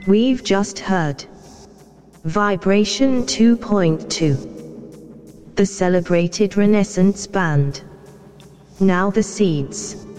We've just heard Vibration 2.2, the celebrated Renaissance band. Now the seeds.